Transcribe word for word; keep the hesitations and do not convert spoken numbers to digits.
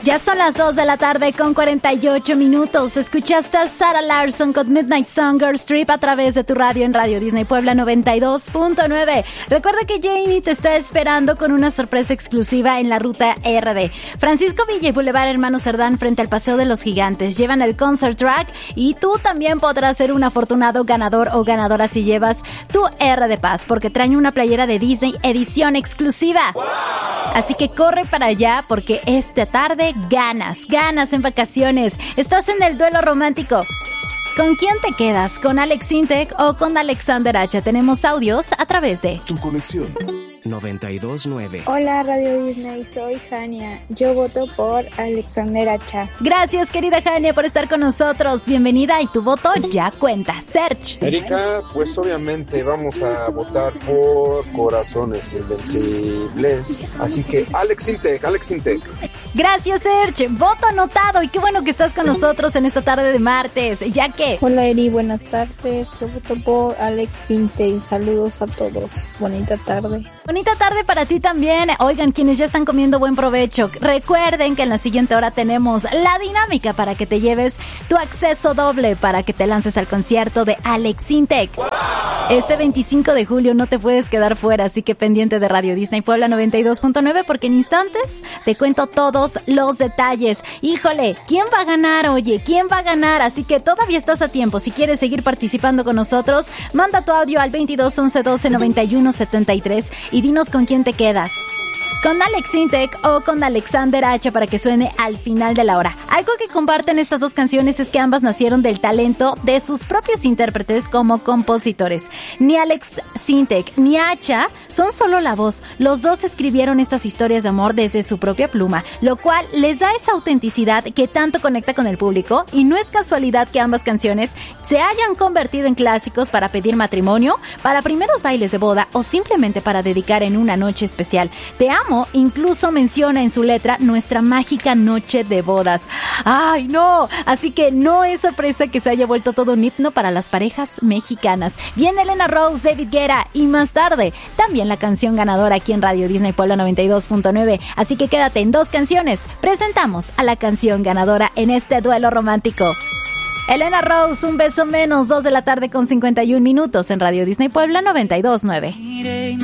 Ya son las dos de la tarde con cuarenta y ocho minutos. Escuchaste a Sarah Larson con Midnight Song Girls Trip a través de tu radio en Radio Disney Puebla noventa y dos punto nueve. Recuerda que Jamie te está esperando con una sorpresa exclusiva en la ruta R D. Francisco Villa y Boulevard Hermano Cerdán frente al Paseo de los Gigantes. Llevan el concert track y tú también podrás ser un afortunado ganador o ganadora si llevas tu R D Pass, porque traen una playera de Disney edición exclusiva. ¡Wow! Así que corre para allá porque esta tarde ganas, ganas en vacaciones. Estás en el duelo romántico. ¿Con quién te quedas? ¿Con Alex Sintek o con Alexander Hacha? Tenemos audios a través de Tu Conexión noventa y dos punto nueve. Hola Radio Disney, soy Jania. Yo voto por Alexander Hacha. Gracias, querida Jania, por estar con nosotros. Bienvenida y tu voto ya cuenta. Search. Erika, pues obviamente vamos a votar por Corazones Invencibles. Así que Alex Sintek, Alex Sintek. Gracias, Serge. Voto anotado y qué bueno que estás con nosotros en esta tarde de martes. Ya que... Hola Eri, buenas tardes. Yo voto por Alex Sintek. Saludos a todos. Bonita tarde. Bonita tarde para ti también. Oigan, quienes ya están comiendo, buen provecho. Recuerden que en la siguiente hora tenemos la dinámica para que te lleves tu acceso doble para que te lances al concierto de Alex Sintek. ¡Wow! Este veinticinco de julio no te puedes quedar fuera, así que pendiente de Radio Disney Puebla noventa y dos punto nueve porque en instantes te cuento todos los detalles. Híjole, ¿quién va a ganar? Oye, ¿quién va a ganar? Así que todavía estás a tiempo. Si quieres seguir participando con nosotros, manda tu audio al veintidós once doce noventa y uno setenta y tres y dinos con quién te quedas. ¿Con Alex Sintek o con Alexander Hacha para que suene al final de la hora? Algo que comparten estas dos canciones es que ambas nacieron del talento de sus propios intérpretes como compositores. Ni Alex Sintek ni Hacha son solo la voz. Los dos escribieron estas historias de amor desde su propia pluma, lo cual les da esa autenticidad que tanto conecta con el público, y no es casualidad que ambas canciones se hayan convertido en clásicos para pedir matrimonio, para primeros bailes de boda o simplemente para dedicar en una noche especial. Te amo incluso menciona en su letra nuestra mágica noche de bodas. ¡Ay, no! Así que no es sorpresa que se haya vuelto todo un himno para las parejas mexicanas. Viene Elena Rose, David Guetta y más tarde también la canción ganadora aquí en Radio Disney Puebla noventa y dos punto nueve. Así que quédate en dos canciones. Presentamos a la canción ganadora en este duelo romántico. Elena Rose, Un beso menos, dos de la tarde con cincuenta y un minutos en Radio Disney Puebla noventa y dos punto nueve.